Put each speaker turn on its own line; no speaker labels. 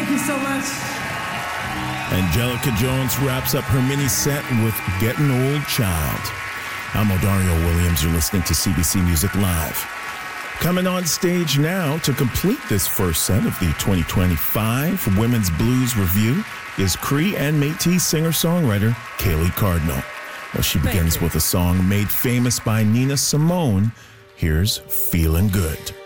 Thank you so much.
Angelica Jones wraps up her mini set with Getting Old Child. I'm Odario Williams. You're listening to CBC Music Live. Coming on stage now to complete this first set of the 2025 Women's Blues Review is Cree and Métis singer-songwriter Kaylee Cardinal. Well, she begins with a song made famous by Nina Simone. Here's Feeling Good.